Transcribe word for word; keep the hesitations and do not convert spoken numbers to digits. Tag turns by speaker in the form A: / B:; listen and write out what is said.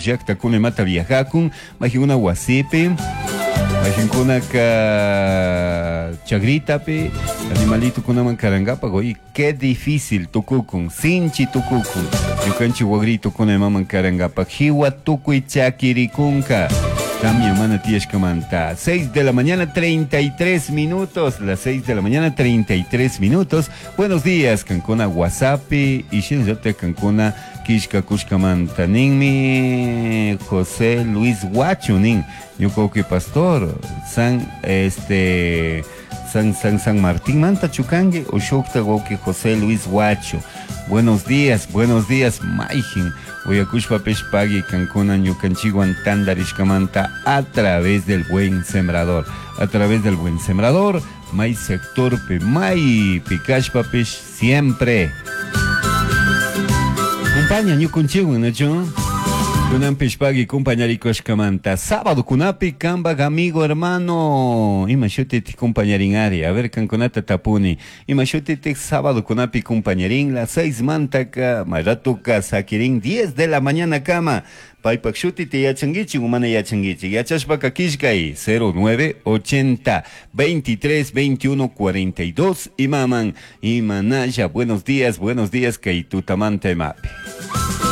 A: llaqta kuna mata viajakun, majikuna wasipi, majikuna ka chagritapi, animalito kunaman karangapa, goy, qué difícil tukukun, sinchi tukukun, yukanchi wagrito kuna maman karangapa, jiwa tukuy chakirikunka. También mana tieshkamanta. seis de la mañana, treinta y tres minutos. Las seis de la mañana, treinta y tres minutos. Buenos días, Cancuna Wasapi. Y Shinzote Cancuna Kishka Kushkamanta. Ninmi José Luis Huacho, nin. Yukoki Pastor. San, este. San, San, San Martín Manta Chukange. Oshokta Goki José Luis Huacho. Buenos días, buenos días, Maijin. Oyakushpa Peshpagi Cancuna Ñucanchiguan Tandarishkamanta a través del buen sembrador. A través del buen sembrador, May sector pe May Picashpa Pesh siempre. Acompaña Ñucanchiguan, ¿no? Kunan Peshpagi compañarikoshkamanta. Sábado Kunapi Kambag amigo hermano. Imashutiti compañerin área. A ver Canconata Tapuni. Imashutiti sábado Kunapi compañerin. Las seis mantaka. Maratuka Sakirin. Diez de la mañana cama. Paipak shutiti yachangichi humana yachangichi. Yachashpaka Kishkai. Cero nueve ochenta veintitrés veintiuno cuarenta y dos. Imaman. Imanaya. Buenos días, buenos días. Kaitutamante mapi.